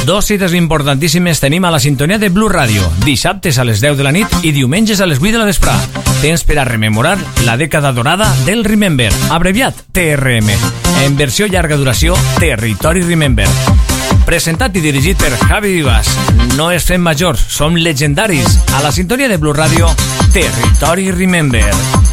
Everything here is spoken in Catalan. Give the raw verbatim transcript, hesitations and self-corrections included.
Dos cites importantíssimes tenim a la sintonia de Blu Radio, dissabtes a les deu de la nit i diumenges a les vuit de la vesprà. Temps per a rememorar la dècada dorada del Remember, abreviat T R M, en versió llarga duració Territori Remember. Presentat i dirigit per Javi Vivas. No es fem majors, som legendaris. A la sintonia de Blu Radio, Territori Remember.